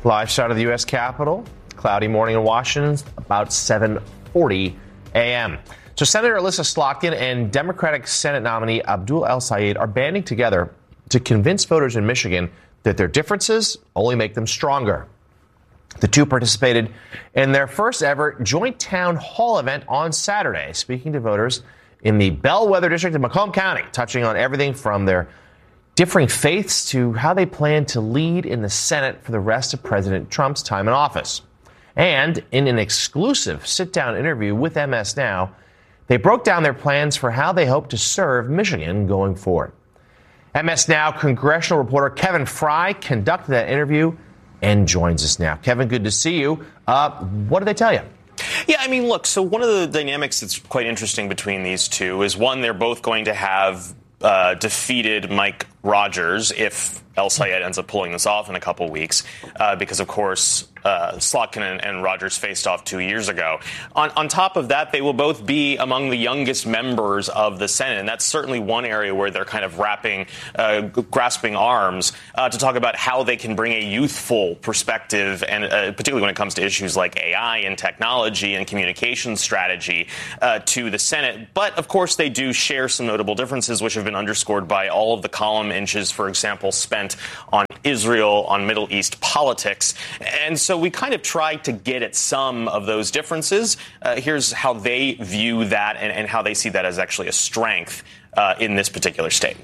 Live shot of the U.S. Capitol. Cloudy morning in Washington, about 7:40 a.m. So Senator Elissa Slotkin and Democratic Senate nominee Abdul El-Sayed are banding together to convince voters in Michigan that their differences only make them stronger. The two participated in their first ever joint town hall event on Saturday, speaking to voters in the Bellwether District of Macomb County, touching on everything from their differing faiths to how they plan to lead in the Senate for the rest of President Trump's time in office. And in an exclusive sit-down interview with MS Now, they broke down their plans for how they hope to serve Michigan going forward. MS Now congressional reporter Kevin Fry conducted that interview and joins us now. Kevin, good to see you. What did they tell you? Yeah, I mean, look, so one of the dynamics that's quite interesting between these two is, one, they're both going to have defeated Mike Rogers if El-Sayed ends up pulling this off in a couple weeks, because, of course, Slotkin and Rogers faced off 2 years ago. On top of that, they will both be among the youngest members of the Senate, and that's certainly one area where they're kind of grasping arms to talk about how they can bring a youthful perspective, and particularly when it comes to issues like AI and technology and communication strategy to the Senate. But, of course, they do share some notable differences, which have been underscored by all of the column inches, for example, spent on Israel, on Middle East politics. And so we kind of tried to get at some of those differences. Here's how they view that and how they see that as actually a strength in this particular state.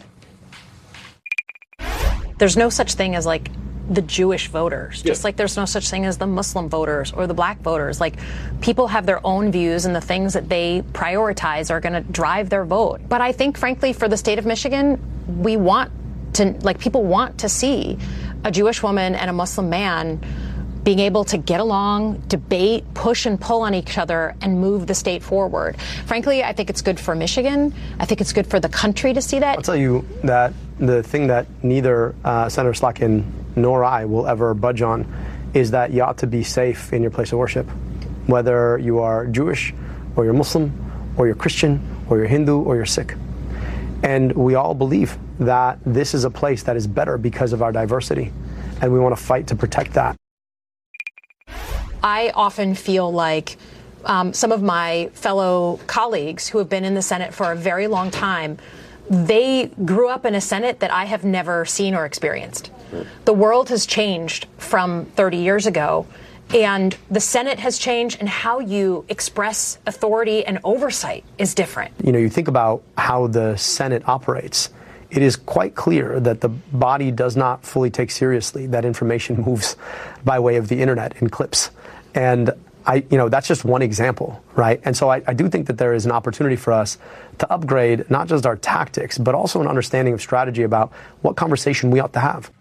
There's no such thing as like the Jewish voters, just like there's no such thing as the Muslim voters or the black voters. Like, people have their own views, and the things that they prioritize are going to drive their vote. But I think, frankly, for the state of Michigan, we want to, people want to see a Jewish woman and a Muslim man being able to get along, debate, push and pull on each other, and move the state forward. Frankly, I think it's good for Michigan. I think it's good for the country to see that. I'll tell you that the thing that neither Senator Slotkin nor I will ever budge on is that you ought to be safe in your place of worship, whether you are Jewish or you're Muslim or you're Christian or you're Hindu or you're Sikh. And we all believe that this is a place that is better because of our diversity, and we want to fight to protect that. I often feel like some of my fellow colleagues who have been in the Senate for a very long time, they grew up in a Senate that I have never seen or experienced. The world has changed from 30 years ago, and the Senate has changed, and how you express authority and oversight is different. You know, you think about how the Senate operates. It is quite clear that the body does not fully take seriously that information moves by way of the internet in clips. And that's just one example, right? And so I do think that there is an opportunity for us to upgrade not just our tactics, but also an understanding of strategy about what conversation we ought to have.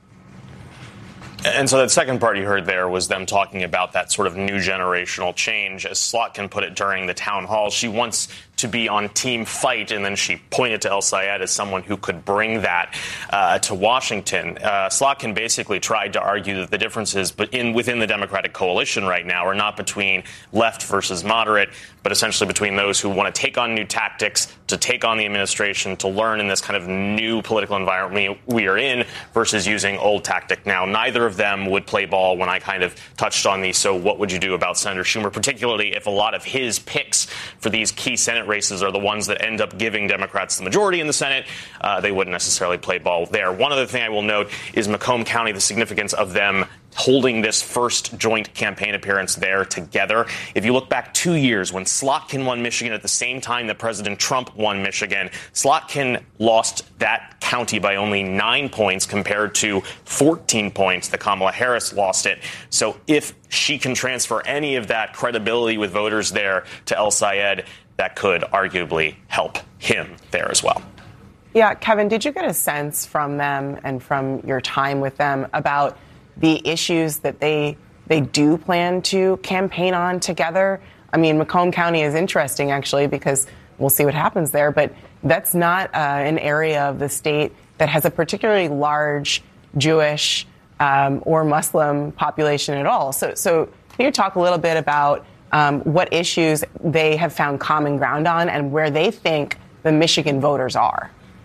And so that second part you heard there was them talking about that sort of new generational change. As Slotkin put it during the town hall, she wants to be on team fight, and then she pointed to El-Sayed as someone who could bring that to Washington. Slotkin basically tried to argue that the differences within the Democratic coalition right now are not between left versus moderate, but essentially between those who want to take on new tactics, to take on the administration, to learn in this kind of new political environment we are in, versus using old tactic. Now, neither of them would play ball when I kind of touched on these. So what would you do about Senator Schumer, particularly if a lot of his picks for these key Senate races are the ones that end up giving Democrats the majority in the Senate? They wouldn't necessarily play ball there. One other thing I will note is Macomb County, the significance of them holding this first joint campaign appearance there together. If you look back 2 years when Slotkin won Michigan at the same time that President Trump won Michigan, Slotkin lost that county by only 9 points compared to 14 points that Kamala Harris lost it. So if she can transfer any of that credibility with voters there to El-Sayed, that could arguably help him there as well. Yeah, Kevin, did you get a sense from them and from your time with them about the issues that they do plan to campaign on together? I mean, Macomb County is interesting, actually, because we'll see what happens there. But that's not an area of the state that has a particularly large Jewish or Muslim population at all. So can you talk a little bit about what issues they have found common ground on and where they think the Michigan voters are?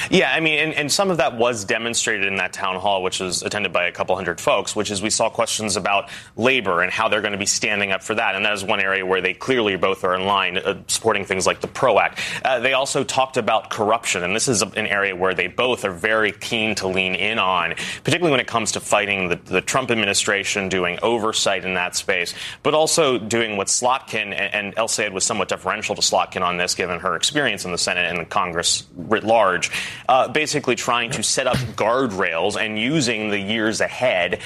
Yeah, I mean, and some of that was demonstrated in that town hall, which was attended by a couple hundred folks, which is we saw questions about labor and how they're going to be standing up for that. And that is one area where they clearly both are in line, supporting things like the PRO Act. They also talked about corruption, and this is an area where they both are very keen to lean in on, particularly when it comes to fighting the Trump administration, doing oversight in that space, but also doing what Slotkin, and El-Sayed was somewhat deferential to Slotkin on this, given her experience in the Senate and the Congress writ large, basically trying to set up guardrails and using the years ahead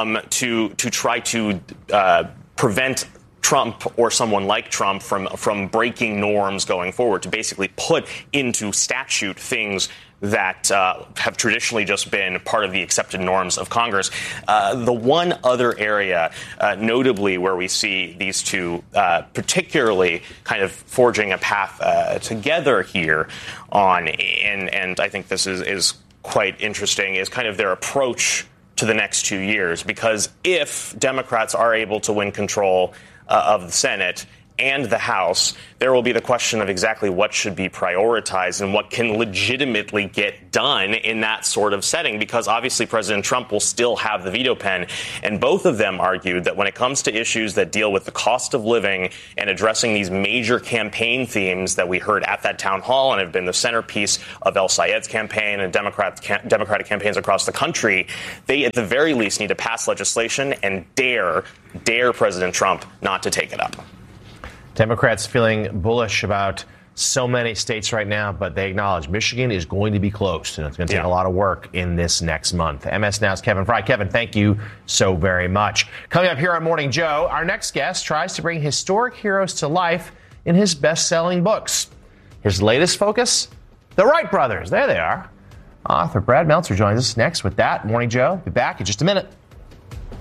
to try to prevent Trump or someone like Trump from breaking norms going forward, to basically put into statute things that have traditionally just been part of the accepted norms of Congress. The one other area, notably, where we see these two particularly kind of forging a path together here on, and I think this is quite interesting, is kind of their approach to the next 2 years. Because if Democrats are able to win control of the Senate and the House, there will be the question of exactly what should be prioritized and what can legitimately get done in that sort of setting, because obviously President Trump will still have the veto pen. And both of them argued that when it comes to issues that deal with the cost of living and addressing these major campaign themes that we heard at that town hall and have been the centerpiece of El-Sayed's campaign and Democratic campaigns across the country, they at the very least need to pass legislation and dare President Trump not to take it up. Democrats feeling bullish about so many states right now, but they acknowledge Michigan is going to be close, and it's going to take a lot of work in this next month. MS Now's Kevin Fry. Kevin, thank you so very much. Coming up here on Morning Joe, our next guest tries to bring historic heroes to life in his best-selling books. His latest focus? The Wright brothers. There they are. Author Brad Meltzer joins us next with that. Morning Joe. Be back in just a minute.